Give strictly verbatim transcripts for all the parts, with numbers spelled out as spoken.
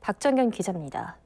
박정현 기자입니다.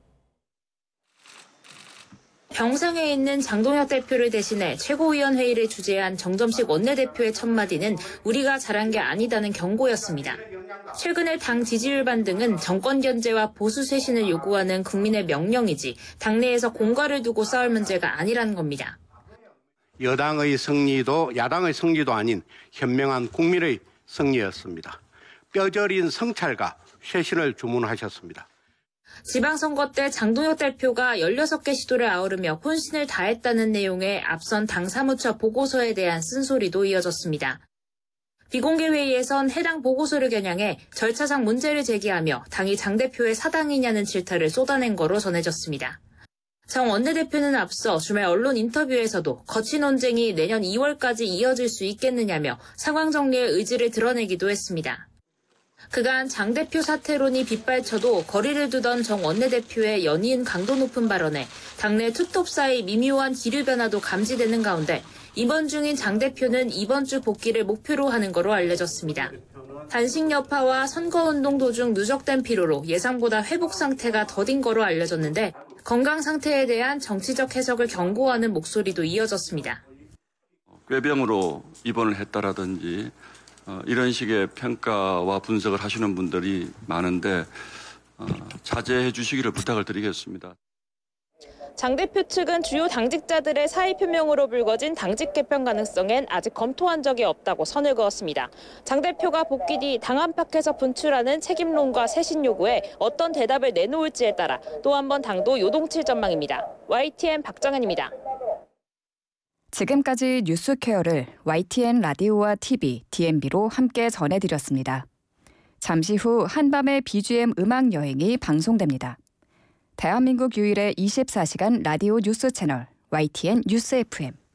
병상에 있는 장동혁 대표를 대신해 최고위원회의를 주재한 정점식 원내대표의 첫마디는 우리가 잘한 게 아니다는 경고였습니다. 최근의 당 지지율 반등은 정권 견제와 보수 쇄신을 요구하는 국민의 명령이지 당내에서 공과를 두고 싸울 문제가 아니라는 겁니다. 여당의 승리도 야당의 승리도 아닌 현명한 국민의 승리였습니다. 뼈저린 성찰과 쇄신을 주문하셨습니다. 지방선거 때 장동혁 대표가 열여섯 개 시도를 아우르며 혼신을 다했다는 내용의 앞선 당 사무처 보고서에 대한 쓴소리도 이어졌습니다. 비공개 회의에선 해당 보고서를 겨냥해 절차상 문제를 제기하며 당이 장 대표의 사당이냐는 질타를 쏟아낸 거로 전해졌습니다. 정 원내대표는 앞서 주말 언론 인터뷰에서도 거친 논쟁이 내년 이월까지 이어질 수 있겠느냐며 상황 정리의 의지를 드러내기도 했습니다. 그간 장 대표 사퇴론이 빗발쳐도 거리를 두던 정 원내대표의 연이은 강도 높은 발언에 당내 투톱 사이 미묘한 기류 변화도 감지되는 가운데 입원 중인 장 대표는 이번 주 복귀를 목표로 하는 거로 알려졌습니다. 단식 여파와 선거운동 도중 누적된 피로로 예상보다 회복 상태가 더딘 거로 알려졌는데 건강 상태에 대한 정치적 해석을 경고하는 목소리도 이어졌습니다. 꾀병으로 입원을 했다라든지 어, 이런 식의 평가와 분석을 하시는 분들이 많은데 어, 자제해 주시기를 부탁을 드리겠습니다. 장 대표 측은 주요 당직자들의 사의 표명으로 불거진 당직 개편 가능성엔 아직 검토한 적이 없다고 선을 그었습니다. 장 대표가 복귀 뒤 당 안팎에서 분출하는 책임론과 쇄신 요구에 어떤 대답을 내놓을지에 따라 또 한 번 당도 요동칠 전망입니다. 와이티엔 박정현입니다. 지금까지 뉴스케어를 와이티엔 라디오와 티비, 디엠비로 함께 전해드렸습니다. 잠시 후 한밤의 비지엠 음악 여행이 방송됩니다. 대한민국 유일의 이십사 시간 라디오 뉴스 채널 와이티엔 뉴스 에프엠.